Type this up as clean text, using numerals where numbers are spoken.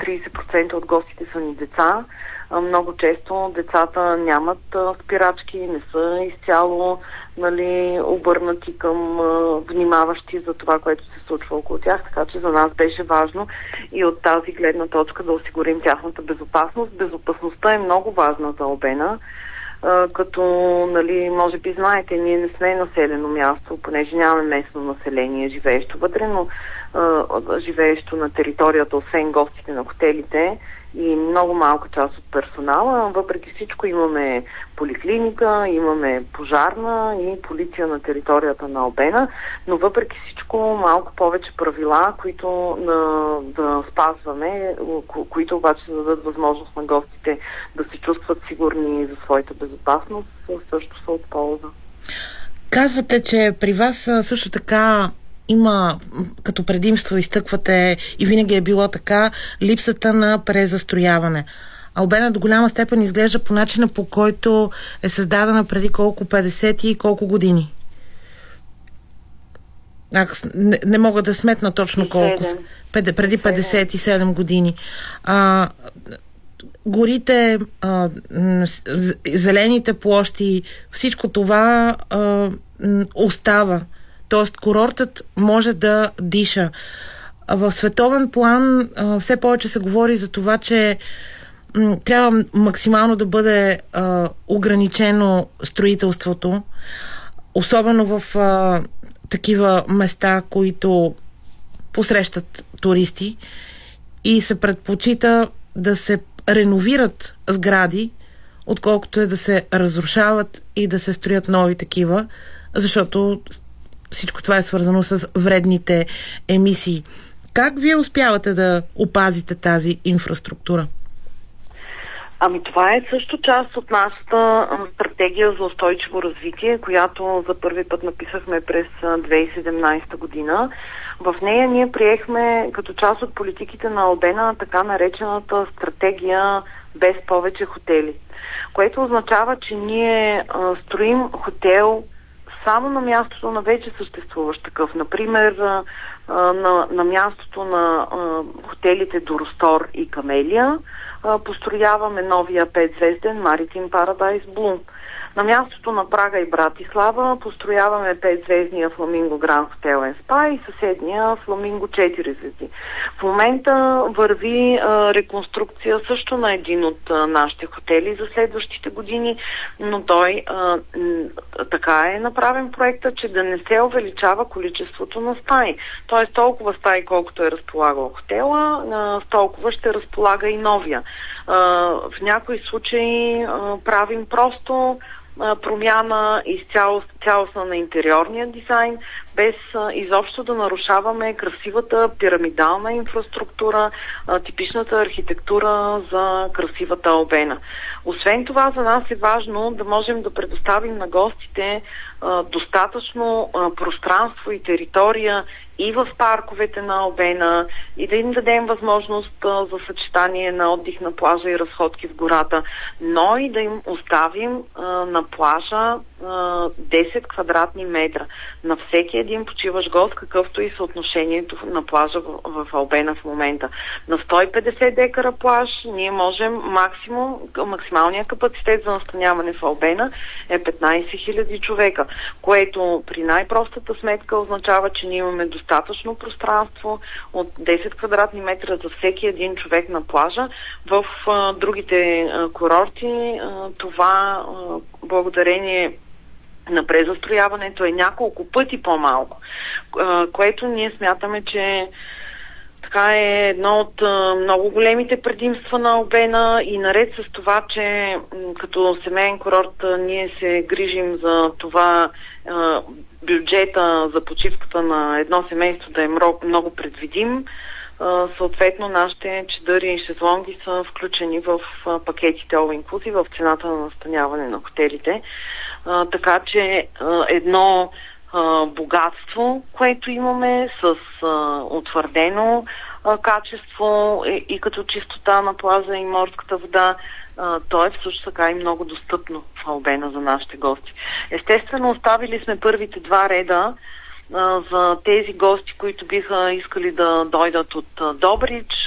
30% от гостите са ни деца. Много често децата нямат спирачки, не са изцяло обърнати към внимаващи за това, което се случва около тях, така че за нас беше важно и от тази гледна точка да осигурим тяхната безопасност. Безопасността е много важна за Албена, като, може би знаете, ние не сме населено място, понеже нямаме местно население, живеещо вътре, но живеещо на територията, освен гостите на хотелите и много малка част от персонала. Въпреки всичко имаме поликлиника, имаме пожарна и полиция на територията на Албена, но въпреки всичко малко повече правила, които да спазваме, които обаче дадат възможност на гостите да се чувстват сигурни за своята безопасност, също са от полза. Казвате, че при вас също така има като предимство, изтъквате, и винаги е било така, липсата на презастрояване. Албена до голяма степен изглежда по начина, по който е създадена преди колко 50 и колко години. Не мога да сметна точно колко. Преди 57 години. Горите, зелените площи, всичко това остава. Тоест курортът може да диша. В световен план все повече се говори за това, че трябва максимално да бъде ограничено строителството, особено в такива места, които посрещат туристи, и се предпочита да се реновират сгради, отколкото е да се разрушават и да се строят нови такива, защото всичко това е свързано с вредните емисии. Как вие успявате да опазите тази инфраструктура? Това е също част от нашата стратегия за устойчиво развитие, която за първи път написахме през 2017 година. В нея ние приехме като част от политиките на Албена така наречената стратегия без повече хотели, което означава, че ние строим хотел само на мястото на вече съществуващ такъв. Например, на мястото на хотелите Доростор и Камелия построяваме новия 5-звезден Maritime Paradise Bloom. На мястото на Прага и Братислава построяваме 5-звездния Фламинго Гранд Хотел ен Спа и съседния Фламинго 4 звезди. В момента върви реконструкция също на един от нашите хотели за следващите години, но той така е направен проекта, че да не се увеличава количеството на стаи. Тоест толкова стаи, колкото е разполагал хотела, с толкова ще разполага и новия. В някои случаи правим просто промяна цялостна на интериорния дизайн, без изобщо да нарушаваме красивата пирамидална инфраструктура, типичната архитектура за красивата Албена. Освен това, за нас е важно да можем да предоставим на гостите достатъчно пространство и територия и в парковете на Албена, и да им дадем възможност за съчетание на отдих на плажа и разходки в гората, но и да им оставим на плажа 10 квадратни метра на всеки един почиващ гост, какъвто и съотношението на плажа в Албена в момента. На 150 декара плаж ние можем максималният капацитет за настаняване в Албена е 15 000 човека, което при най-простата сметка означава, че ние имаме достатъчно пространство от 10 квадратни метра за всеки един човек на плажа. В другите курорти това благодарение на презастрояването е няколко пъти по-малко, което ние смятаме, че така е едно от много големите предимства на Албена, и наред с това, че като семейен курорт ние се грижим за това бюджета за почивката на едно семейство да е много предвидим. Съответно, нашите чадъри и шезлонги са включени в пакетите All Inclusive, в цената на настаняване на хотелите. Така че едно богатство, което имаме с утвърдено качество и като чистота на плажа и морската вода, то е също така и много достъпно в Албена за нашите гости. Естествено, оставили сме първите 2 реда за тези гости, които биха искали да дойдат от Добрич,